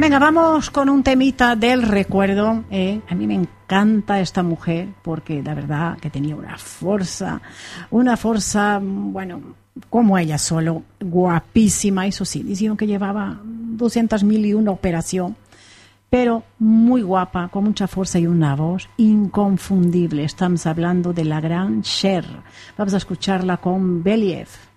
Venga, vamos con un temita del recuerdo. A mí me encanta esta mujer porque la verdad que tenía una fuerza, bueno, como ella solo, guapísima, eso sí, diciendo que llevaba 200.001 operación, pero muy guapa, con mucha fuerza y una voz inconfundible. Estamos hablando de la gran Cher. Vamos a escucharla con Believ.